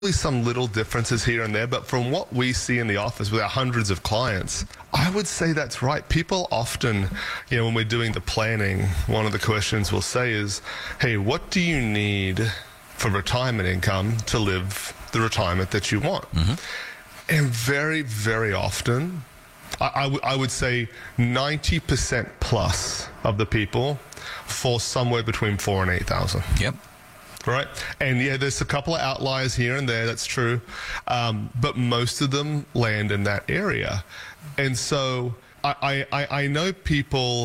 some little differences here and there, but from what we see in the office with our hundreds of clients, I would say that's right. People often, when we're doing the planning, one of the questions we'll say is, hey, what do you need for retirement income to live the retirement that you want? Mm-hmm. And very, very often, I would say 90% plus of the people fall somewhere between $4,000 and $8,000. Yep. Right. And yeah, there's a couple of outliers here and there. That's true. But most of them land in that area. And so I know people,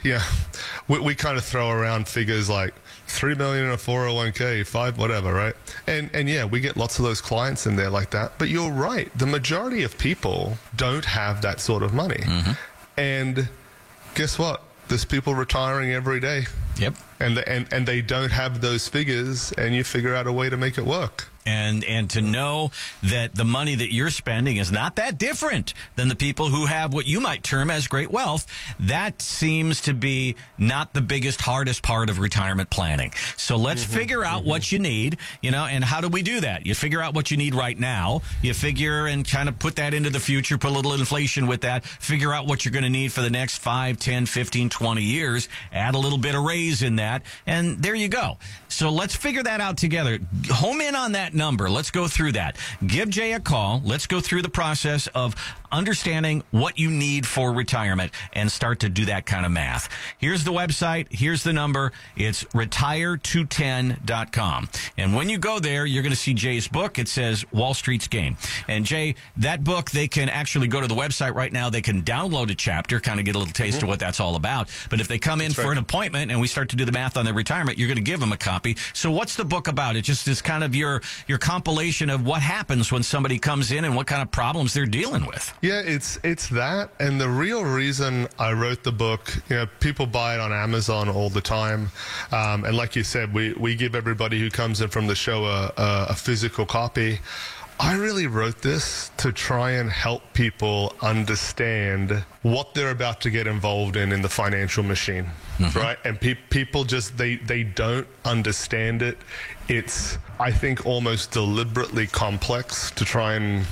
we kind of throw around figures like 3 million in a 401k, 5, whatever, right? And yeah, we get lots of those clients in there like that. But you're right. The majority of people don't have that sort of money. Mm-hmm. And guess what? There's people retiring every day. Yep. And they don't have those figures, and you figure out a way to make it work. And to know that the money that you're spending is not that different than the people who have what you might term as great wealth, that seems to be not the biggest, hardest part of retirement planning. So let's figure out what you need, and how do we do that? You figure out what you need right now. You figure and kind of put that into the future, put a little inflation with that, figure out what you're going to need for the next 5, 10, 15, 20 years, add a little bit of raise in that, and there you go. So let's figure that out together. Home in on that number. Let's go through that. Give Jay a call. Let's go through the process of understanding what you need for retirement and start to do that kind of math. Here's the website. Here's the number. It's retire210.com. And when you go there, you're going to see Jay's book. It says Wall Street's Game. And Jay, that book, they can actually go to the website right now. They can download a chapter, kind of get a little taste of what that's all about. But if they come in for an appointment and we start to do the math on their retirement, you're going to give them a copy. So what's the book about? It just is kind of your compilation of what happens when somebody comes in and what kind of problems they're dealing with. Yeah, it's that. And the real reason I wrote the book, people buy it on Amazon all the time. And like you said, we give everybody who comes in from the show a physical copy. I really wrote this to try and help people understand what they're about to get involved in the financial machine, right? And people just, they don't understand it. It's, I think, almost deliberately complex to try and,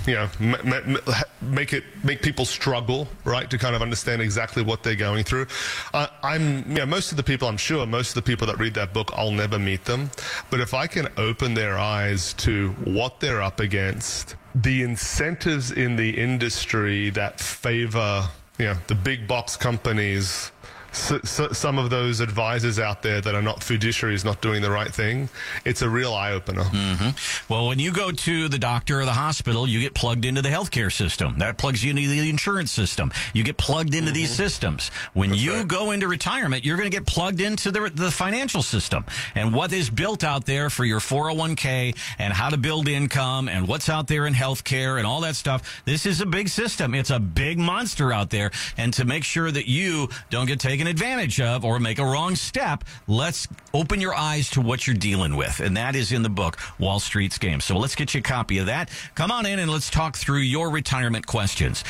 make people struggle, right, to kind of understand exactly what they're going through. Most of the people that read that book, I'll never meet them. But if I can open their eyes to what they're up against, the incentives in the industry that favor, the big box companies, some of those advisors out there that are not fiduciaries, not doing the right thing, it's a real eye-opener. Mm-hmm. Well, when you go to the doctor or the hospital, you get plugged into the healthcare system. That plugs you into the insurance system. You get plugged into these systems. When you go into retirement, you're going to get plugged into the financial system. And what is built out there for your 401k and how to build income and what's out there in healthcare and all that stuff, this is a big system. It's a big monster out there. And to make sure that you don't get taken advantage of or make a wrong step, let's open your eyes to what you're dealing with. And that is in the book, Wall Street's Game. So let's get you a copy of that. Come on in and let's talk through your retirement questions.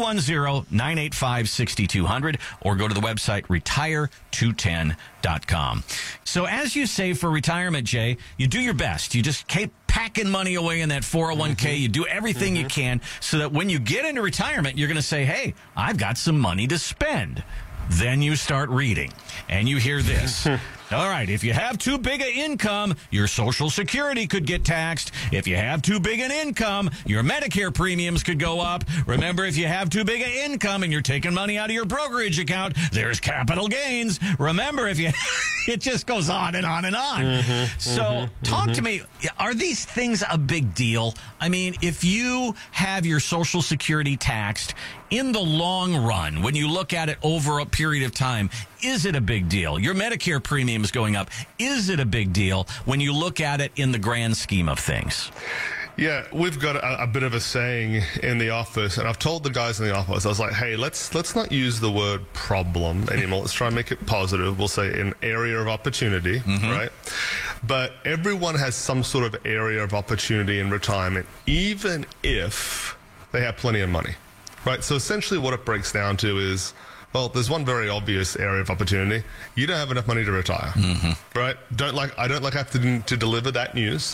210-985-6200 or go to the website retire210.com. So as you save for retirement, Jay, you do your best. You just keep packing money away in that 401k. You do everything you can so that when you get into retirement, you're going to say, hey, I've got some money to spend. Then you start reading, and you hear this. All right, if you have too big an income, your Social Security could get taxed. If you have too big an income, your Medicare premiums could go up. Remember, if you have too big an income and you're taking money out of your brokerage account, there's capital gains. Remember, if you... it just goes on and on and on. So talk to me. Are these things a big deal? I mean, if you have your Social Security taxed in the long run, when you look at it over a period of time, is it a big deal? Your Medicare premium is going up. Is it a big deal when you look at it in the grand scheme of things? Yeah, we've got a bit of a saying in the office, and I've told the guys in the office, I was like, hey, let's not use the word problem anymore. Let's try and make it positive. We'll say an area of opportunity, right? But everyone has some sort of area of opportunity in retirement, even if they have plenty of money, right? So essentially what it breaks down to is, well, there's one very obvious area of opportunity. You don't have enough money to retire, right? I don't like having to deliver that news.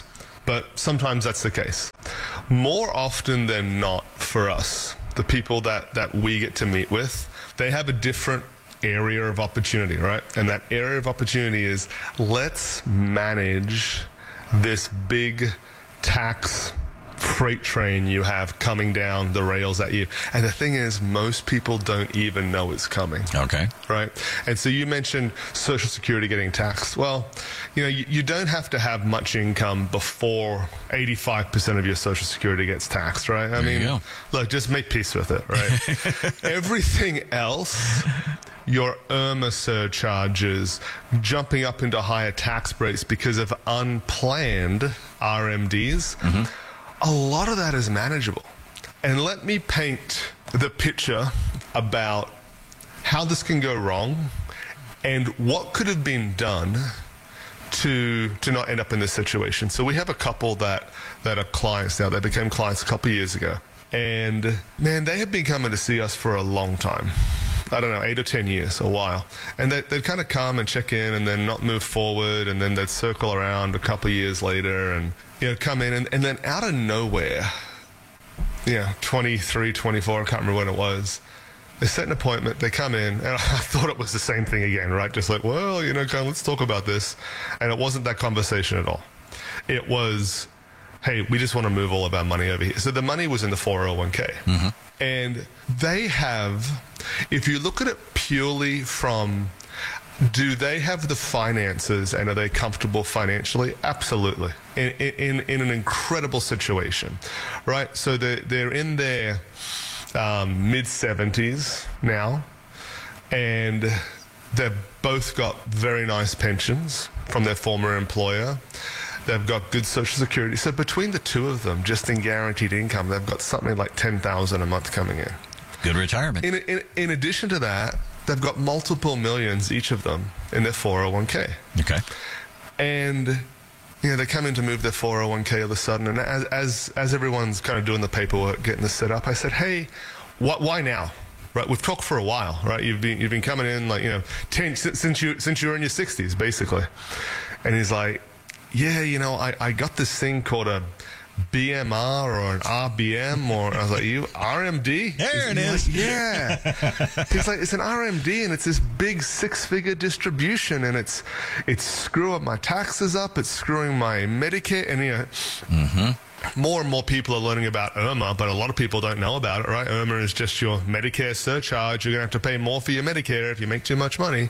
but sometimes that's the case. More often than not for us, the people that we get to meet with, they have a different area of opportunity, right? And that area of opportunity is, let's manage this big tax freight train you have coming down the rails at you. And the thing is, most people don't even know it's coming. Okay. Right? And so you mentioned Social Security getting taxed. Well, you don't have to have much income before 85% of your Social Security gets taxed, right? I mean, look, just make peace with it, right? Everything else, your IRMA surcharges, jumping up into higher tax breaks because of unplanned RMDs, a lot of that is manageable. And let me paint the picture about how this can go wrong and what could have been done to not end up in this situation. So we have a couple that are clients now. They became clients a couple of years ago. And, man, they have been coming to see us for a long time. I don't know, 8 or 10 years, a while. And they'd kind of come and check in and then not move forward, and then they'd circle around a couple of years later and come in, and then out of nowhere, 23, 24, I can't remember when it was, they set an appointment, they come in, and I thought it was the same thing again, right? Just like, well, kind of, let's talk about this. And it wasn't that conversation at all. It was, hey, we just want to move all of our money over here. So the money was in the 401k. And they have, if you look at it purely from, do they have the finances and are they comfortable financially? Absolutely. In an incredible situation, right? So they're in their mid-70s now, and they've both got very nice pensions from their former employer. They've got good Social Security. So between the two of them, just in guaranteed income, they've got something like $10,000 a month coming in. Good retirement. In addition to that, they've got multiple millions, each of them, in their 401k. Okay. And they come in to move their 401k all of a sudden, and as everyone's kind of doing the paperwork, getting this set up, I said, hey, why now? Right, we've talked for a while, right? You've been coming in like 10 since you were in your 60s, basically. And he's like, yeah, I got this thing called a BMR or an RBM, or I was like, you RMD? There it is. Like, yeah. He's like, it's an RMD, and it's this big 6-figure distribution, and it's screwing my taxes up, it's screwing my Medicare, and more and more people are learning about IRMA, but a lot of people don't know about it, right? IRMA is just your Medicare surcharge. You're going to have to pay more for your Medicare if you make too much money.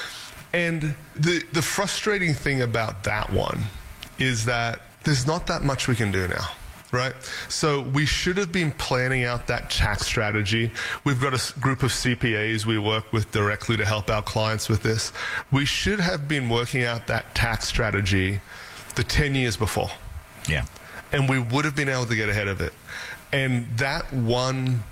And the frustrating thing about that one is that there's not that much we can do now, right? So we should have been planning out that tax strategy. We've got a group of CPAs we work with directly to help our clients with this. We should have been working out that tax strategy the 10 years before. Yeah. And we would have been able to get ahead of it. And that one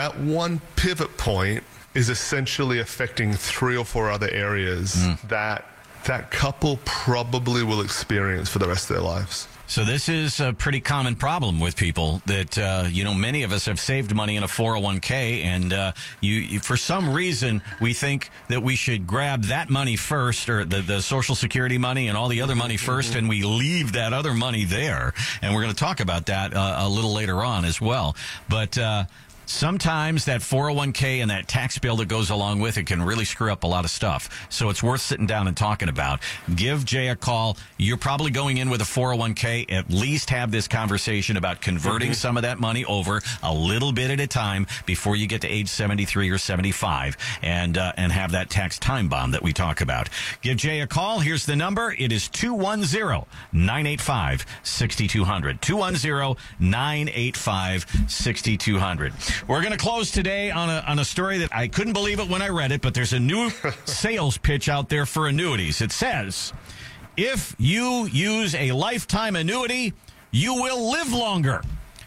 pivot point is essentially affecting 3 or 4 other areas that couple probably will experience for the rest of their lives. So this is a pretty common problem with people that, many of us have saved money in a 401k, and you for some reason, we think that we should grab that money first, or the Social Security money and all the other money first, and we leave that other money there. And we're going to talk about that a little later on as well. But sometimes that 401k and that tax bill that goes along with it can really screw up a lot of stuff. So it's worth sitting down and talking about. Give Jay a call. You're probably going in with a 401k. At least have this conversation about converting some of that money over a little bit at a time before you get to age 73 or 75 and have that tax time bomb that we talk about. Give Jay a call. Here's the number. It is 210-985-6200. 210-985-6200. We're going to close today on a story that I couldn't believe it when I read it, but there's a new sales pitch out there for annuities. It says, if you use a lifetime annuity, you will live longer.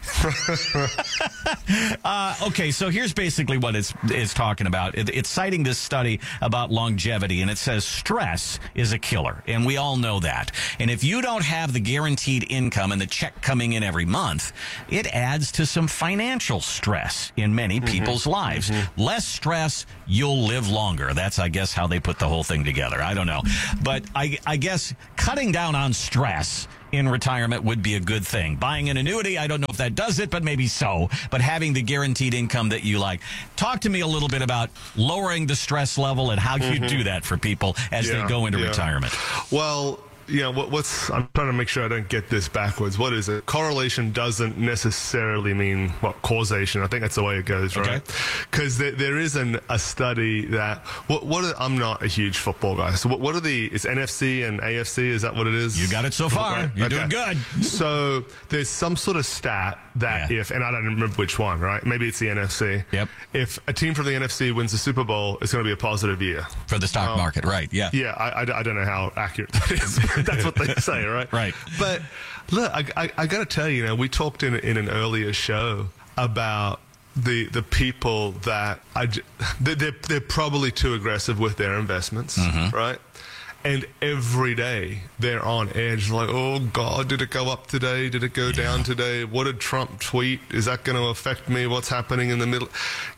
Okay, so here's basically what it's talking about. It's citing this study about longevity, and it says stress is a killer, and we all know that. And if you don't have the guaranteed income and the check coming in every month, it adds to some financial stress in many people's lives. Less stress, you'll live longer. That's, I guess, how they put the whole thing together. I don't know. But I guess cutting down on stress in retirement would be a good thing. Buying an annuity, I don't know if that does it, but maybe so. But having the guaranteed income that you like. Talk to me a little bit about lowering the stress level and how you do that for people as they go into retirement. Well, I'm trying to make sure I don't get this backwards. What is it? Correlation doesn't necessarily mean, causation. I think that's the way it goes, right? Because there isn't a study that, I'm not a huge football guy. So what are is NFC and AFC, is that what it is? You got it so far. Right? You're doing good. So there's some sort of stat that and I don't remember which one, right? Maybe it's the NFC. Yep. If a team from the NFC wins the Super Bowl, it's going to be a positive year. For the stock market, right, yeah. Yeah, I don't know how accurate that is. That's what they say, right? Right. But look, I got to tell you, we talked in an earlier show about the people that they're probably too aggressive with their investments, right? And every day they're on edge, like, oh God, did it go up today? Did it go down today? What did Trump tweet? Is that going to affect me? What's happening in the middle?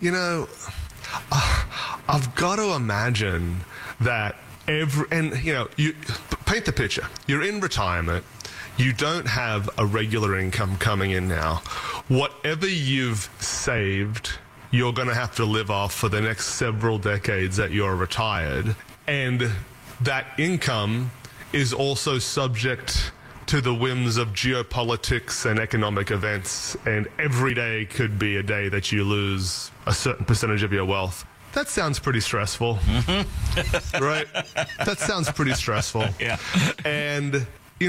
I've got to imagine that you paint the picture. You're in retirement. You don't have a regular income coming in now. Whatever you've saved, you're going to have to live off for the next several decades that you're retired. And that income is also subject to the whims of geopolitics and economic events. And every day could be a day that you lose a certain percentage of your wealth. That sounds pretty stressful, right? That sounds pretty stressful. Yeah. And,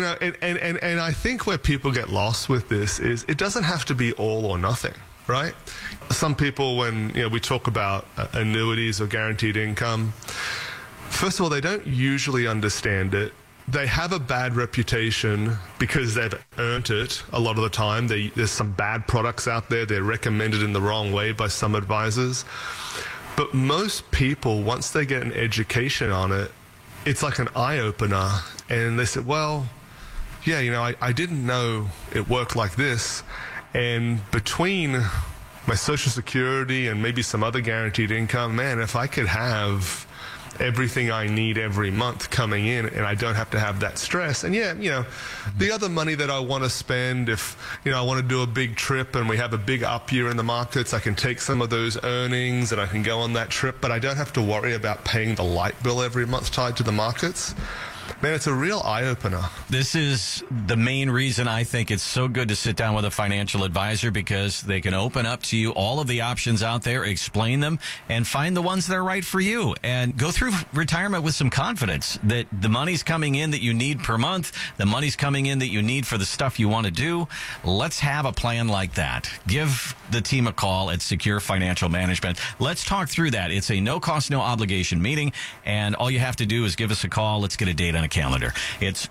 and I think where people get lost with this is it doesn't have to be all or nothing, right? Some people, when, we talk about annuities or guaranteed income, first of all, they don't usually understand it. They have a bad reputation because they've earned it a lot of the time. There's some bad products out there. They're recommended in the wrong way by some advisors. But most people, once they get an education on it, it's like an eye-opener. And they say, well, yeah, I didn't know it worked like this. And between my Social Security and maybe some other guaranteed income, man, if I could have everything I need every month coming in and I don't have to have that stress. And the other money that I want to spend, if, I want to do a big trip and we have a big up year in the markets, I can take some of those earnings and I can go on that trip, but I don't have to worry about paying the light bill every month tied to the markets. Man, it's a real eye-opener. This is the main reason I think it's so good to sit down with a financial advisor, because they can open up to you all of the options out there, explain them, and find the ones that are right for you. And go through retirement with some confidence that the money's coming in that you need per month, the money's coming in that you need for the stuff you want to do. Let's have a plan like that. Give the team a call at Secure Financial Management. Let's talk through that. It's a no-cost, no-obligation meeting, and all you have to do is give us a call. Let's get a date on a calendar. It's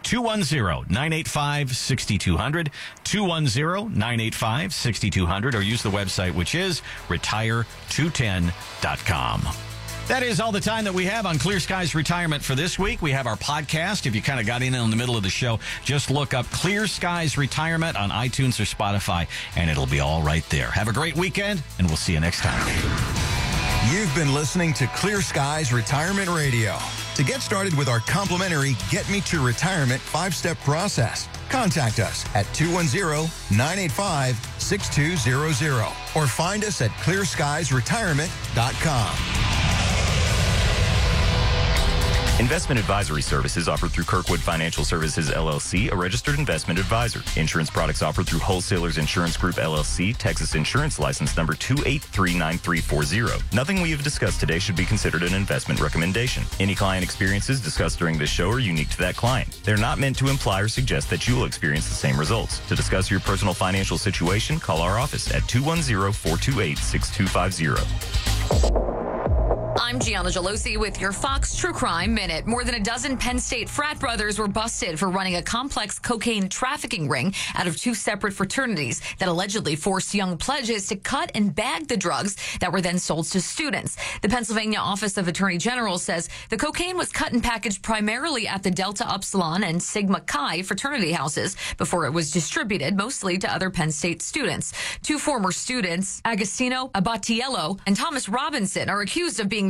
210-985-6200, 210-985-6200, or use the website, which is retire210.com. That is all the time that we have on Clear Skies Retirement for this week. We have our podcast. If you kind of got in the middle of the show, just look up Clear Skies Retirement on iTunes or Spotify, and it'll be all right there. Have a great weekend, and we'll see you next time. You've been listening to Clear Skies Retirement Radio. To get started with our complimentary Get Me to Retirement 5-step process, contact us at 210-985-6200 or find us at clearskiesretirement.com. Investment advisory services offered through Kirkwood Financial Services, LLC, a registered investment advisor. Insurance products offered through Wholesalers Insurance Group, LLC, Texas Insurance License Number 2839340. Nothing we have discussed today should be considered an investment recommendation. Any client experiences discussed during this show are unique to that client. They're not meant to imply or suggest that you will experience the same results. To discuss your personal financial situation, call our office at 210-428-6250. I'm Gianna Gelosi with your Fox True Crime Minute. More than a dozen Penn State frat brothers were busted for running a complex cocaine trafficking ring out of two separate fraternities that allegedly forced young pledges to cut and bag the drugs that were then sold to students. The Pennsylvania Office of Attorney General says the cocaine was cut and packaged primarily at the Delta Upsilon and Sigma Chi fraternity houses before it was distributed mostly to other Penn State students. Two former students, Agostino Abatiello and Thomas Robinson, are accused of being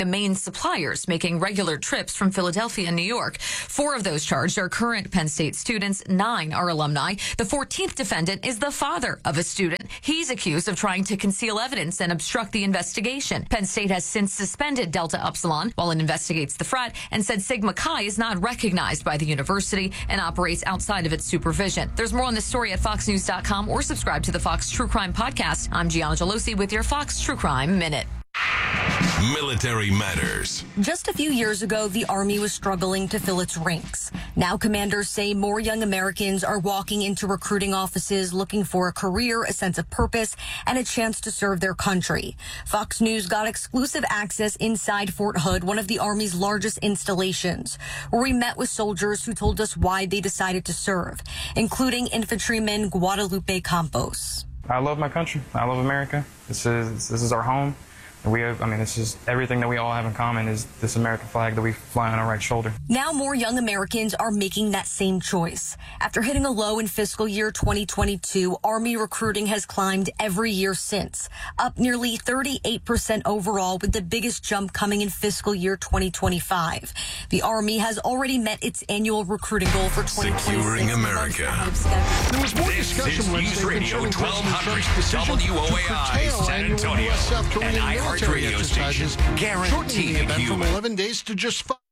the main suppliers making regular trips from Philadelphia and New York. 4 of those charged are current Penn State students. 9 are alumni. The 14th defendant is the father of a student. He's accused of trying to conceal evidence and obstruct the investigation. Penn State has since suspended Delta Upsilon while it investigates the frat and said Sigma Chi is not recognized by the university and operates outside of its supervision. There's more on this story at foxnews.com or subscribe to the Fox True Crime Podcast. I'm Gianna Gelosi with your Fox True Crime Minute. Military Matters. Just a few years ago, the Army was struggling to fill its ranks. Now commanders say more young Americans are walking into recruiting offices looking for a career, a sense of purpose, and a chance to serve their country. Fox News got exclusive access inside Fort Hood, one of the Army's largest installations, where we met with soldiers who told us why they decided to serve, including infantryman Guadalupe Campos. I love my country. I love America. This is our home. This is everything that we all have in common is this American flag that we fly on our right shoulder. Now more young Americans are making that same choice. After hitting a low in fiscal year 2022, Army recruiting has climbed every year since, up nearly 38% overall, with the biggest jump coming in fiscal year 2025. The Army has already met its annual recruiting goal for 2026. Securing America. There was more discussion News Radio 1200 WOAI San Antonio and radio stations guarantee the event you from 11 days to just 5.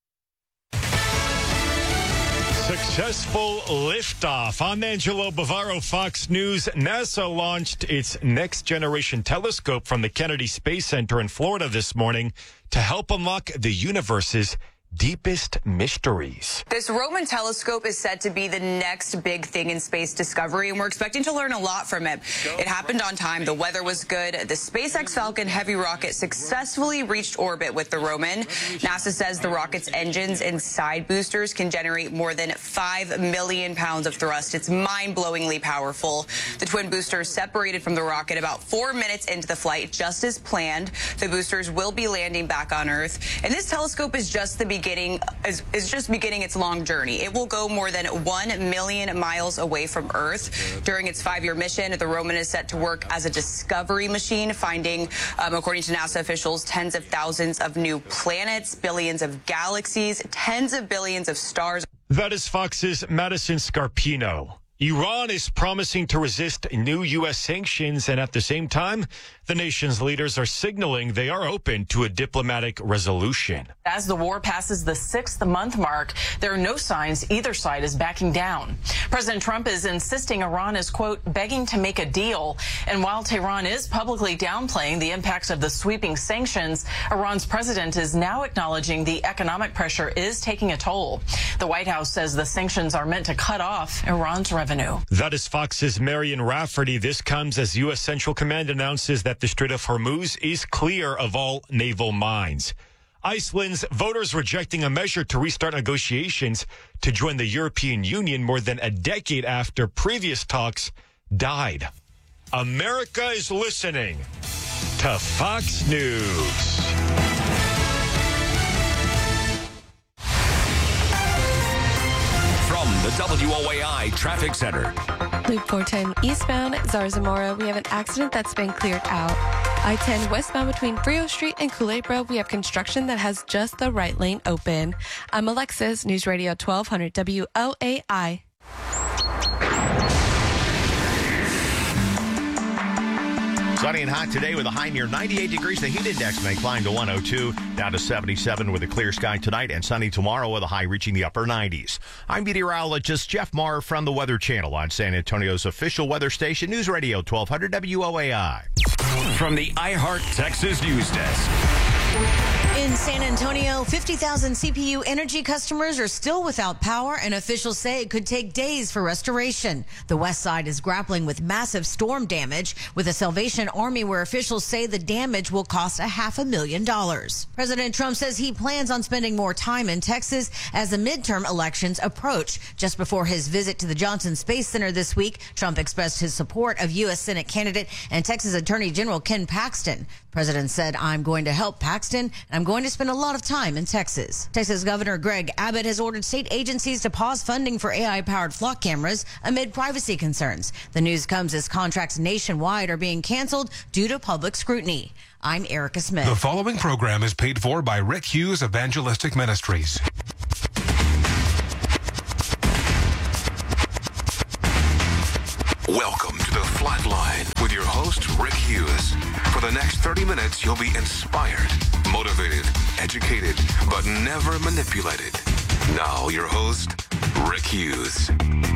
Successful liftoff. I'm Angelo Bavaro, Fox News. NASA launched its next generation telescope from the Kennedy Space Center in Florida this morning to help unlock the universe's deepest mysteries. This Roman telescope is said to be the next big thing in space discovery, and we're expecting to learn a lot from it. It happened on time. The weather was good. The SpaceX Falcon Heavy rocket successfully reached orbit with the Roman. NASA says the rocket's engines and side boosters can generate more than 5 million pounds of thrust. It's mind-blowingly powerful. The twin boosters separated from the rocket about 4 minutes into the flight, just as planned. The boosters will be landing back on Earth, and this telescope is just the beginning. Is just beginning its long journey. It will go more than 1 million miles away from Earth. During its 5-year mission, the Roman is set to work as a discovery machine, finding, according to NASA officials, tens of thousands of new planets, billions of galaxies, tens of billions of stars. That is Fox's Madison Scarpino. Iran is promising to resist new U.S. sanctions, and at the same time, the nation's leaders are signaling they are open to a diplomatic resolution. As the war passes the 6th month mark, there are no signs either side is backing down. President Trump is insisting Iran is, quote, begging to make a deal. And while Tehran is publicly downplaying the impacts of the sweeping sanctions, Iran's president is now acknowledging the economic pressure is taking a toll. The White House says the sanctions are meant to cut off Iran's revenue. That is Fox's Marion Rafferty. This comes as U.S. Central Command announces that the Strait of Hormuz is clear of all naval mines. Iceland's voters rejecting a measure to restart negotiations to join the European Union more than a decade after previous talks died. America is listening to Fox News. From the WOAI Traffic Center. Loop 410 eastbound Zarzamora, we have an accident that's been cleared out. I-10 westbound between Brio Street and Culebra, we have construction that has just the right lane open. I'm Alexis, News Radio 1200 WOAI. Sunny and hot today with a high near 98 degrees. The heat index may climb to 102, down to 77 with a clear sky tonight, and sunny tomorrow with a high reaching the upper 90s. I'm meteorologist Jeff Marr from the Weather Channel on San Antonio's official weather station, News Radio 1200 WOAI. From the iHeart Texas News Desk. In San Antonio, 50,000 CPU Energy customers are still without power, and officials say it could take days for restoration. The west side is grappling with massive storm damage with the Salvation Army, where officials say the damage will cost $500,000. President Trump says he plans on spending more time in Texas as the midterm elections approach. Just before his visit to the Johnson Space Center this week, Trump expressed his support of U.S. Senate candidate and Texas Attorney General Ken Paxton. The president said, I'm going to help Paxton Braxton, and I'm going to spend a lot of time in Texas. Texas Governor Greg Abbott has ordered state agencies to pause funding for AI-powered flock cameras amid privacy concerns. The news comes as contracts nationwide are being canceled due to public scrutiny. I'm Erica Smith. The following program is paid for by Rick Hughes Evangelistic Ministries. Welcome to the Flatline with your host, Rick Hughes. For the next 30 minutes, you'll be inspired, motivated, educated, but never manipulated. Now, your host, Rick Hughes.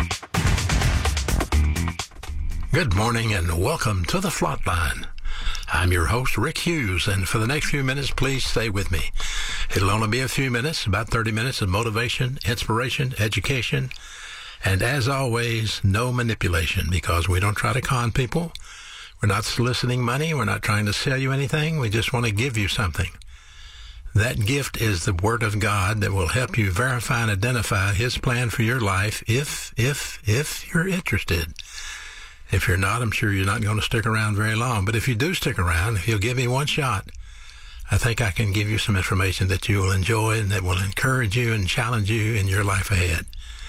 Good morning and welcome to the Flatline. I'm your host, Rick Hughes, and for the next few minutes, please stay with me. It'll only be a few minutes, about 30 minutes of motivation, inspiration, education, and as always, no manipulation, because we don't try to con people. We're not soliciting money. We're not trying to sell you anything. We just want to give you something. That gift is the Word of God that will help you verify and identify His plan for your life if you're interested. If you're not, I'm sure you're not going to stick around very long. But if you do stick around, if you'll give me one shot, I think I can give you some information that you will enjoy and that will encourage you and challenge you in your life ahead.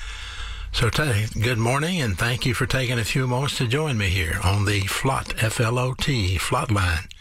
So today, good morning, and thank you for taking a few moments to join me here on the FLOT, F-L-O-T, Flatline.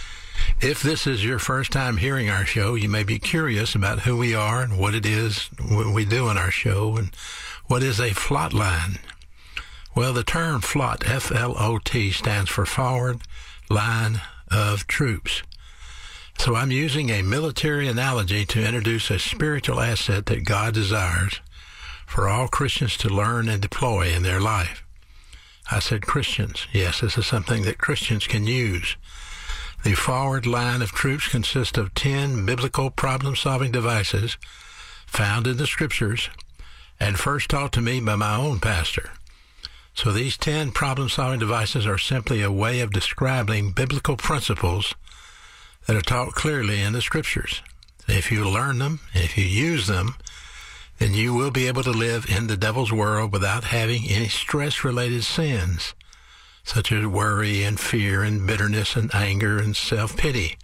If this is your first time hearing our show, you may be curious about who we are and what it is we do in our show and what is a Flatline. Well, the term FLOT, F-L-O-T, stands for Forward Line of Troops. So I'm using a military analogy to introduce a spiritual asset that God desires for all Christians to learn and deploy in their life. I said Christians. Yes, this is something that Christians can use. The forward line of troops consists of 10 biblical problem-solving devices found in the Scriptures and first taught to me by my own pastor. So these 10 problem-solving devices are simply a way of describing biblical principles that are taught clearly in the Scriptures. If you learn them, if you use them, then you will be able to live in the devil's world without having any stress-related sins, such as worry and fear and bitterness and anger and self-pity.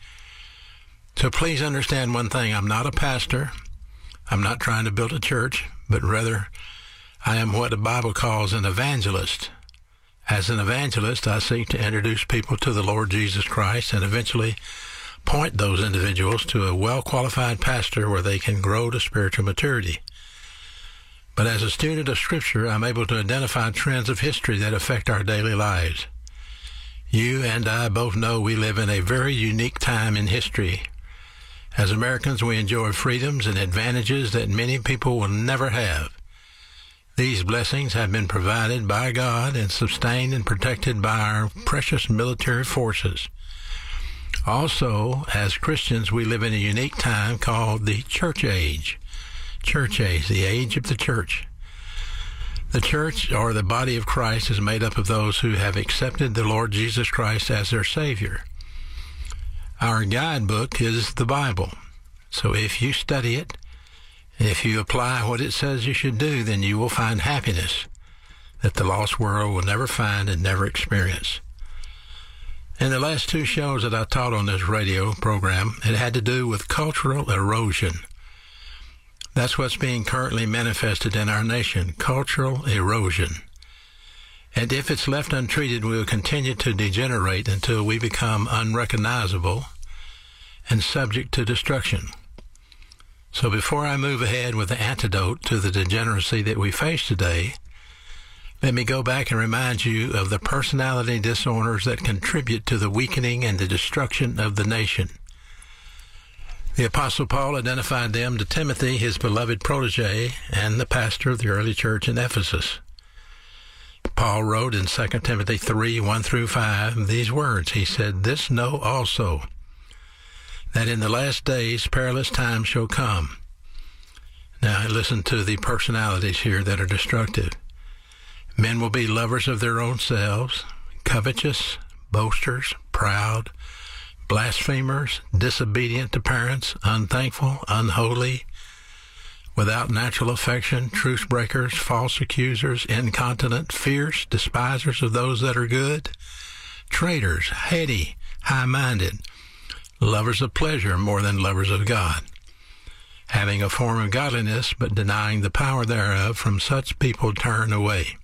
So please understand one thing. I'm not a pastor. I'm not trying to build a church, but rather I am what the Bible calls an evangelist. As an evangelist, I seek to introduce people to the Lord Jesus Christ and eventually point those individuals to a well-qualified pastor where they can grow to spiritual maturity. But as a student of Scripture, I'm able to identify trends of history that affect our daily lives. You and I both know we live in a very unique time in history. As Americans, we enjoy freedoms and advantages that many people will never have. These blessings have been provided by God and sustained and protected by our precious military forces. Also, as Christians, we live in a unique time called the church age. Church age, the age of the church. The church, or the body of Christ, is made up of those who have accepted the Lord Jesus Christ as their Savior. Our guidebook is the Bible. So if you study it, and if you apply what it says you should do, then you will find happiness that the lost world will never find and never experience. In the last 2 shows that I taught on this radio program, it had to do with cultural erosion. That's what's being currently manifested in our nation, cultural erosion. And if it's left untreated, we will continue to degenerate until we become unrecognizable and subject to destruction. So before I move ahead with the antidote to the degeneracy that we face today, let me go back and remind you of the personality disorders that contribute to the weakening and the destruction of the nation. The Apostle Paul identified them to Timothy, his beloved protege, and the pastor of the early church in Ephesus. Paul wrote in 2 Timothy 3, 1 through 5, these words. He said, "This know also, that in the last days perilous times shall come." Now listen to the personalities here that are destructive. Men will be lovers of their own selves, covetous, boasters, proud, blasphemers, disobedient to parents, unthankful, unholy, without natural affection, truce breakers, false accusers, incontinent, fierce, despisers of those that are good, traitors, heady, high-minded, lovers of pleasure more than lovers of God, having a form of godliness but denying the power thereof. From such people turn away.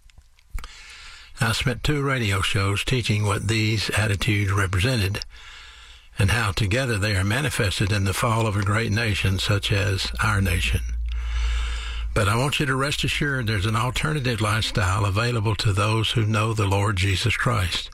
I spent 2 radio shows teaching what these attitudes represented and how together they are manifested in the fall of a great nation such as our nation. But I want you to rest assured there's an alternative lifestyle available to those who know the Lord Jesus Christ.